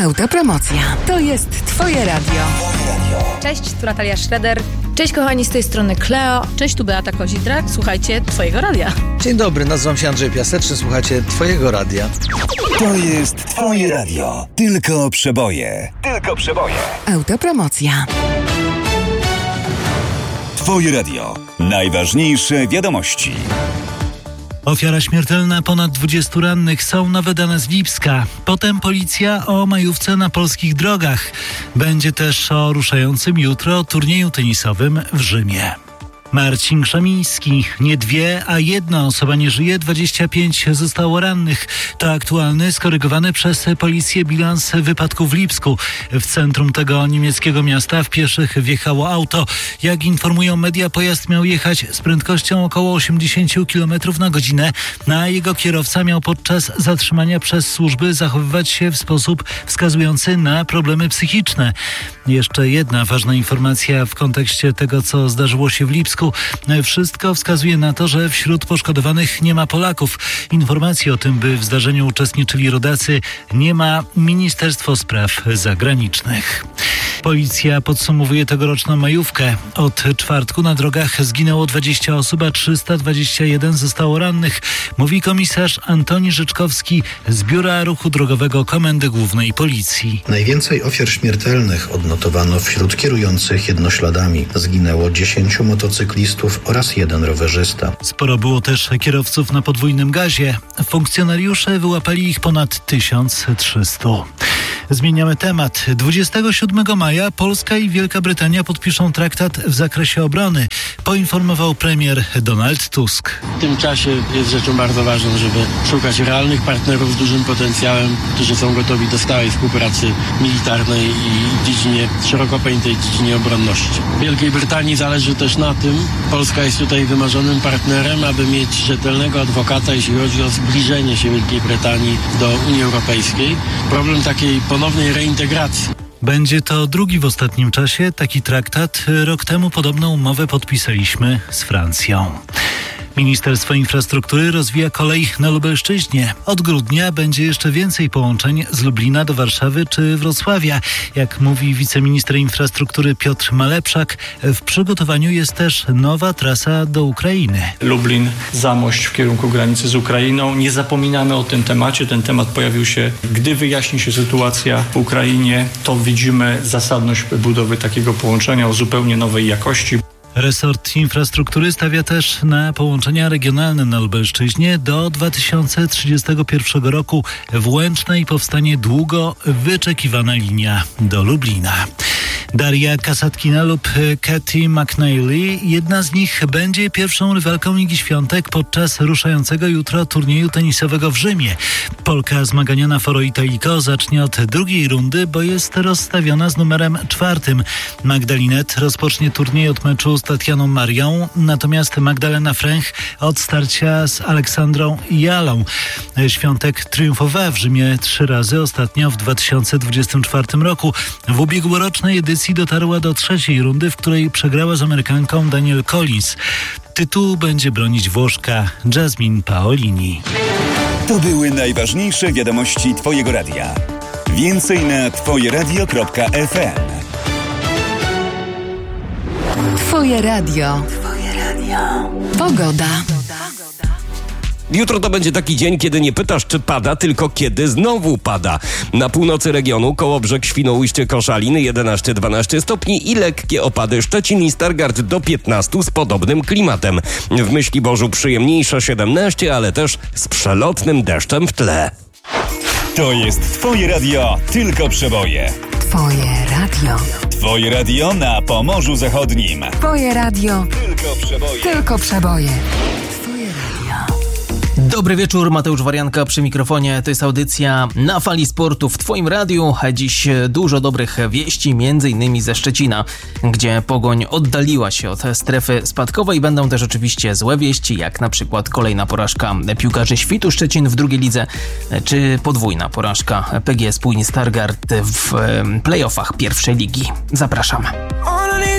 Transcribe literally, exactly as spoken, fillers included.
Autopromocja. To jest Twoje radio. Cześć, tu Natalia Schroeder. Cześć kochani, z tej strony Kleo. Cześć, tu Beata Kozidrak. Słuchajcie Twojego radia. Dzień dobry, nazywam się Andrzej Piaseczny. Słuchajcie Twojego radia. To jest Twoje radio. Tylko przeboje. Tylko przeboje. Autopromocja. Twoje radio. Najważniejsze wiadomości. Ofiara śmiertelna, ponad dwudziestu rannych, są nowe dane z Lipska. Potem policja o majówce na polskich drogach. Będzie też o ruszającym jutro turnieju tenisowym w Rzymie. Marcin Krzemiński. Nie dwie, a jedna osoba nie żyje, dwadzieścia pięć zostało rannych. To aktualny, skorygowany przez policję bilans wypadku w Lipsku. W centrum tego niemieckiego miasta w pieszych wjechało auto. Jak informują media, pojazd miał jechać z prędkością około osiemdziesiąt kilometrów na godzinę, a jego kierowca miał podczas zatrzymania przez służby zachowywać się w sposób wskazujący na problemy psychiczne. Jeszcze jedna ważna informacja w kontekście tego, co zdarzyło się w Lipsku. Wszystko wskazuje na to, że wśród poszkodowanych nie ma Polaków. Informacji o tym, by w zdarzeniu uczestniczyli rodacy, nie ma Ministerstwo Spraw Zagranicznych. Policja podsumowuje tegoroczną majówkę. Od czwartku na drogach zginęło dwadzieścia osób, a trzysta dwadzieścia jeden zostało rannych, mówi komisarz Antoni Rzeczkowski z Biura Ruchu Drogowego Komendy Głównej Policji. Najwięcej ofiar śmiertelnych odnotowano wśród kierujących jednośladami. Zginęło dziesięciu motocyklistów oraz jeden rowerzysta. Sporo było też kierowców na podwójnym gazie. Funkcjonariusze wyłapali ich ponad tysiąc trzysta. Zmieniamy temat. dwudziestego siódmego maja Polska i Wielka Brytania podpiszą traktat w zakresie obrony, poinformował premier Donald Tusk. W tym czasie jest rzeczą bardzo ważną, żeby szukać realnych partnerów z dużym potencjałem, którzy są gotowi do stałej współpracy militarnej i w dziedzinie, szeroko pojętej dziedzinie obronności. Wielkiej Brytanii zależy też na tym, Polska jest tutaj wymarzonym partnerem, aby mieć rzetelnego adwokata, jeśli chodzi o zbliżenie się Wielkiej Brytanii do Unii Europejskiej. Problem takiej ponownej reintegracji. Będzie to drugi w ostatnim czasie taki traktat. Rok temu podobną umowę podpisaliśmy z Francją. Ministerstwo Infrastruktury rozwija kolej na Lubelszczyźnie. Od grudnia będzie jeszcze więcej połączeń z Lublina do Warszawy czy Wrocławia. Jak mówi wiceminister infrastruktury Piotr Malepszak, w przygotowaniu jest też nowa trasa do Ukrainy. Lublin, Zamość w kierunku granicy z Ukrainą. Nie zapominamy o tym temacie. Ten temat pojawił się, gdy wyjaśni się sytuacja w Ukrainie. To widzimy zasadność budowy takiego połączenia o zupełnie nowej jakości. Resort Infrastruktury stawia też na połączenia regionalne na Lubelszczyźnie. Do dwa tysiące trzydziestego pierwszego roku w Łęcznej powstanie długo wyczekiwana linia do Lublina. Daria Kasatkina lub Katie McNally. Jedna z nich będzie pierwszą rywalką Ligi Świątek podczas ruszającego jutro turnieju tenisowego w Rzymie. Polka zmaganiana Foro Italico zacznie od drugiej rundy, bo jest rozstawiona z numerem czwartym. Magdalinet rozpocznie turniej od meczu z Tatianą Marią, natomiast Magdalena Fręch od starcia z Aleksandrą Jalą. Świątek triumfowała w Rzymie trzy razy, ostatnio w dwa tysiące dwudziestym czwartym roku. W ubiegłorocznej edycji dotarła do trzeciej rundy, w której przegrała z Amerykanką Danielle Collins. Tytuł będzie bronić Włoszka Jasmine Paolini. To były najważniejsze wiadomości Twojego radia. Więcej na twoje radio kropka f m. Twoje radio. Twoje radio. Pogoda. Jutro to będzie taki dzień, kiedy nie pytasz, czy pada, tylko kiedy znowu pada. Na północy regionu Kołobrzeg, Świnoujście, Koszalin jedenaście dwanaście stopni i lekkie opady Szczecin i Stargard do piętnastu z podobnym klimatem. W Myśliborzu przyjemniejsza siedemnaście, ale też z przelotnym deszczem w tle. To jest Twoje radio, tylko przeboje. Twoje radio. Twoje radio na Pomorzu Zachodnim. Twoje radio. Tylko przeboje. Tylko przeboje. Twoje radio. Dobry wieczór, Mateusz Warianka przy mikrofonie. To jest audycja Na Fali Sportu w Twoim radiu. Dziś dużo dobrych wieści, między innymi ze Szczecina, gdzie Pogoń oddaliła się od strefy spadkowej. Będą też oczywiście złe wieści, jak na przykład kolejna porażka piłkarzy Świtu Szczecin w drugiej lidze, czy podwójna porażka P G S Płyń Stargard w playoffach pierwszej ligi. Zapraszam.